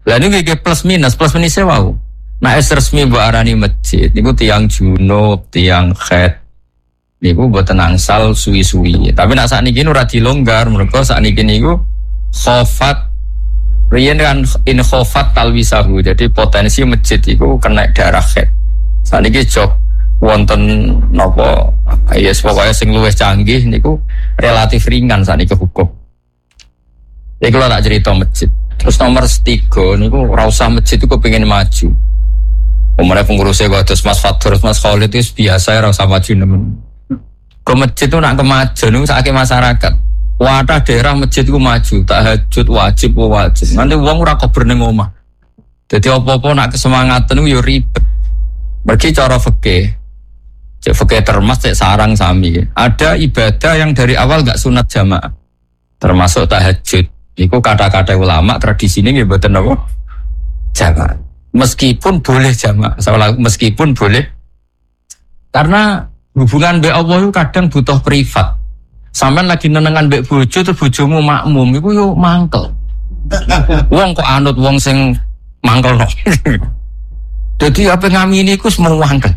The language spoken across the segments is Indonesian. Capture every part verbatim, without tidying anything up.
Lah niku iki plus minus, plus minusnya wau. Nah es resmi mbok arani masjid niku tiyang junub, tiyang khed. Niku mboten angsal suwi-suwi. Tapi nek sakniki ora dilonggar, mergo sakniki niku khofat riyen kan in khofat talwisahu. Jadi potensi masjid iku kena darah khed. Sakniki jog wonten napa ya pokoke sing luwih canggih niku relatif ringan sakniki hukum. Iki kalau tak cerita masjid. Terus nomor tiga niku ora usah masjid iku pengen maju. Umumnya pengurusnya kok terus Mas Fatur, Mas Khalid itu biasa ora usah maju nemen. Ke masjid itu nak kemajuan niku sakake masyarakat. Wadah daerah masjid iku maju, tahajud wajib wajib. Nanti wong ora kober ning omah. Dadi apa-apa nak kesemangatan niku yo ribet. Mergi cara fikih. Cek fikih termas cek sarang sami. Ada ibadah yang dari awal enggak sunat jamaah. Termasuk tahajud. Iku kata-kata ulama tradisi ini mboten apa? Jamaah. Meskipun boleh jamaah, meskipun boleh. Karena hubungan mbek Allah itu kadang butuh privat. Sampeyan lagi nenengan mbek bojo terus bojomu makmum iku yo mangkel. Wong kok anut wong sing mangkelno. Dadi apa ngamini iku semua mangkel.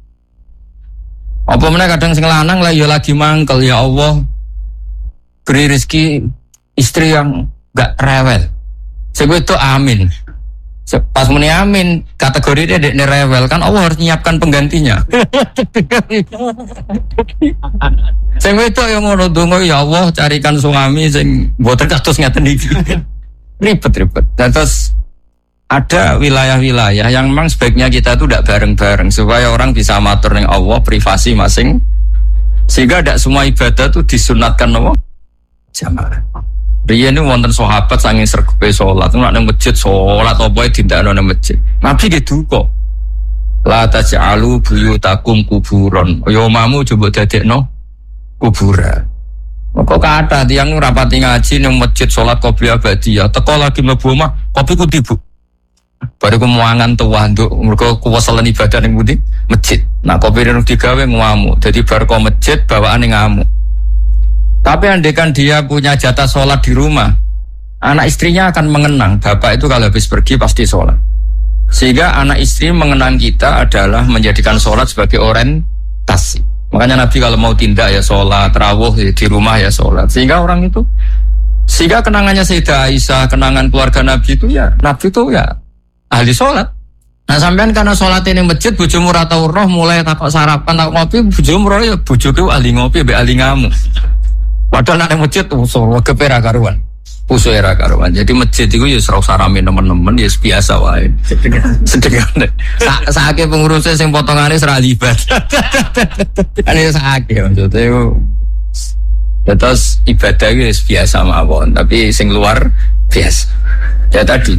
Apa meneh kadang sing lanang lah ya lagi mangkel, ya Allah. Beri rezeki istri yang enggak rewel. Sing itu amin. Pas muni amin, kategori dia dekne rewel kan Allah harus nyiapkan penggantinya. Sing itu yang ngono donga ya Allah carikan suami sing mboten kados ngeten iki. Ribet-ribet. Dan terus ada wilayah-wilayah yang memang sebaiknya kita itu tidak bareng-bareng supaya orang bisa matur ning Allah privasi masing. Sehingga tidak semua ibadah itu disunatkan apa? Jamaah. Riyen niku wonten sahabat saking sregepe salat, nek nang masjid salat apa wae dindakno nang masjid. Nabi ge duka. La taj'alu buyutakum kuburon. Ya omamu coba dadekno kuburan. Kok kathah tiyang rapati ngaji nang masjid salat qobliyah ba'diyah, teko lagi mlebu omah, kopi ku tibu. Bariku muangan tuwa nduk mergo kuwasalen ibadah ning pundi? Masjid. Nah kopi rene digawe ngamuk. Dadi bar ko masjid bawaane ngamuk. Tapi andaikan dia punya jatah sholat di rumah, anak istrinya akan mengenang. Bapak itu kalau habis pergi pasti sholat. Sehingga anak istri mengenang kita adalah menjadikan sholat sebagai orientasi. Makanya Nabi kalau mau tindak ya sholat, rawuh ya di rumah ya sholat. Sehingga orang itu, sehingga kenangannya Sayyidah Aisyah, kenangan keluarga Nabi itu ya, Nabi itu ya ahli sholat. Nah sampean karena sholat ini masjid, bojomu ora tau roh mulai takok sarapan, takok ngopi, bojomu roh ya bojoku ahli ngopi, be ahli ngamuk. Padahal nang masjid usul kepera karuan. Usul era karuan. Jadi masjid itu ya ora usah rame nemen-nemen ya biasa wae. Sedengane. Sak sakake pengurusnya sing potongane ora libat. Ane sakake maksudnya itu. Terus ibadah itu biasa mawon, tapi sing luar biasa. Ya tadi.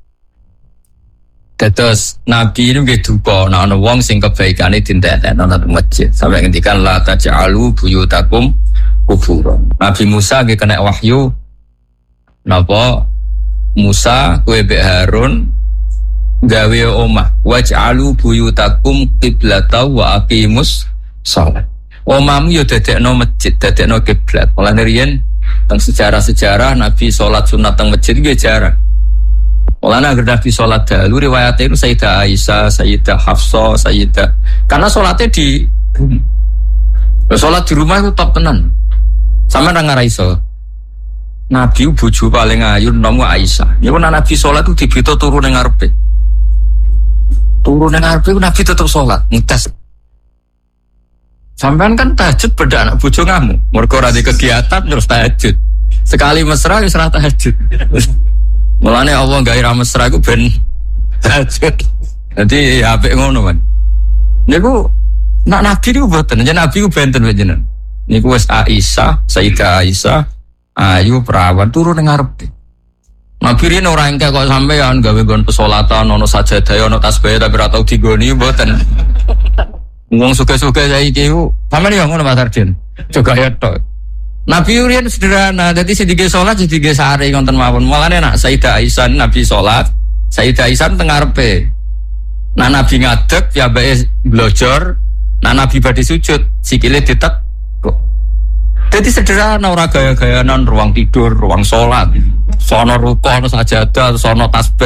Terus Nabi itu gitu kok, nah ada wong sing kebaikannya dintetekno nang masjid. Sampai ngendikan la taj'alu buyutakum kuburan. Nabi Musa nggih kena wahyu napa Musa kowe mbek Harun gawe omah waj'alu buyutakum qiblatan wa aqimus shalah. Omahmu yo dadekno masjid, dadekno kiblat. Mulane riyen teng sejarah-sejarah Nabi salat sunat teng masjid nggih jarang. Mulane agar Nabi sholat dahulu riwayatnya itu Sayyidah Aisyah, Sayyidah Hafsah, Sayyidah karena sholatnya di sholat di rumah itu top tenan. Sama nang raiso. Nabi bojo paling ayu nomo Aisyah. Ya kan Nabi sholat itu dibito turu ning ngarepe. Turu ning ngarepe Nabi tetep sholat, ngetes. Sampean kan tahajud beda anak bojo ngamu. Mergo ora di kegiatan terus tahajud. Sekali mesra wis ora tahajud. Mulane Allah gawe ra mesra iku ben tahajud. Dadi apik ngono kan. Niku nak Nabi niku mboten, yen Nabi ku benten jenengan. Niku wis Aisyah, Sayyidah Aisyah, ayu perawan turu ning ngarepe. Nabi rene ora engke kok sampean gawe nggon pesolatan ono sajadah ono tasbih tapi ora tau digoni mboten. Wong suka-suka saiki ku sampeyan yo ngono Mas Arjen. Juga ya tok. Nabi urian sederhana, jadi sedikit sholat, sedikit sehari konten mawon. Mulane nak Sayyidah Aisyah Nabi sholat, Sayyidah Aisyah tengah repe. Nah Nabi ngadeg, ya bae blojor. Nah Nabi badhe sujud, sikile ditek. Jadi sederhana, ora gaya-gayanan ruang tidur, ruang sholat, sono rukun, sajadah, sono tasbih.